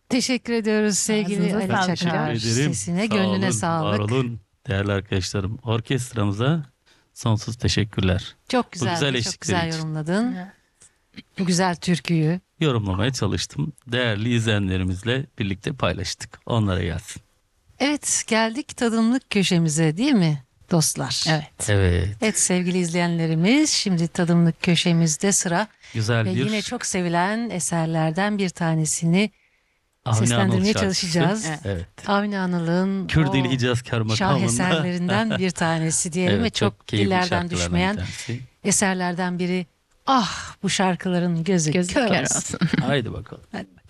Teşekkür ediyoruz sevgili Ağzınıza Ali sağlık Çakar. hocam. Ederim. Sesine, Sağ gönlüne olun, sağlık. var olun değerli arkadaşlarım. Orkestramıza sonsuz teşekkürler. Çok Bu güzel güzel, çok eşlikleri güzel için. yorumladın. Evet. Bu güzel türküyü. Yorumlamaya çalıştım. Değerli izleyenlerimizle birlikte paylaştık. Onlara gelsin. Evet, geldik tadımlık köşemize değil mi dostlar? Evet. Evet. Evet sevgili izleyenlerimiz, şimdi tadımlık köşemizde sıra Güzel ve bir yine çok sevilen eserlerden bir tanesini Avni Anıl seslendirmeye şarkısı. çalışacağız. Evet. Evet. Avni Anıl'ın Kürdili o Hicazkar şah makamında. eserlerinden bir tanesi diyelim Evet, ve çok keyifli dillerden şarkılardan bir düşmeyen tanesi. eserlerden biri. Ah bu şarkıların gözü Gözü kör kör olsun. olsun. Haydi bakalım. Hadi.